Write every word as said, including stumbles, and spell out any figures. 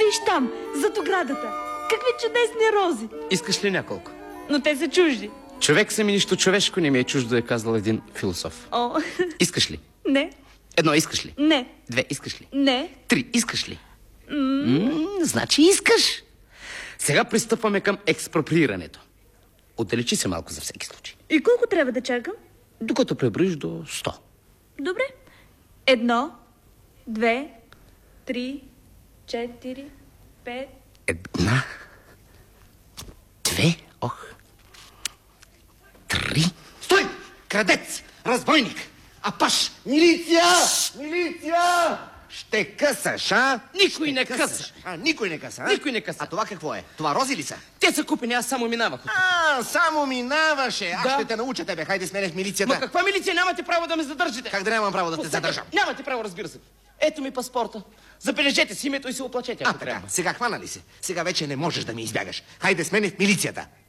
Виж там, зад оградата. Какви чудесни рози. Искаш ли няколко? Но те са чужди. Човек съм и нищо човешко не ми е чуждо, е казал един философ. О. Искаш ли? Не. Едно искаш ли? Не. Две искаш ли? Не. Три искаш ли? М- М- значи искаш. Сега пристъпваме към експроприирането. Отдалечи се малко за всеки случай. И колко трябва да чакам? Докато преброиш до сто. Добре. Едно, две, три, четири, пет. Една, две, ох, три. Стой! Крадец! Разбойник! Апаш! Милиция! Милиция! Ще късаш, а? Никой Ще не късаш. къса. А, никой не къса, а? Никой не къса. А това какво е? Това рози ли са? Те са купени, аз само минавах. А, само минаваше. Аз Да. ще те науча тебе. Хайде смене в милицията. Ма каква милиция? Нямате право да ме задържите. Как да нямам право да те Пустете. задържам? Нямате право, разбира се. Ето ми паспорта. Забележете си името и се оплачете, А, ако така. трябва. Сега хвана ли се? Сега вече не можеш да ми избягаш. Хайде смене в милицията.